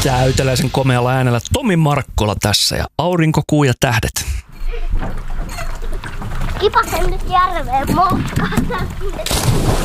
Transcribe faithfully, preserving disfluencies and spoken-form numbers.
täyteläisen komealla äänellä Tomi Markkola tässä ja aurinko, kuu ja tähdet. Kipasen nyt järveen, moukkaan.